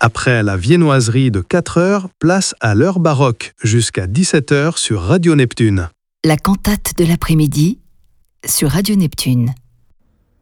Après la viennoiserie de 4 heures, place à l'heure baroque jusqu'à 17 heures sur Radio Neptune. La cantate de l'après-midi sur Radio Neptune.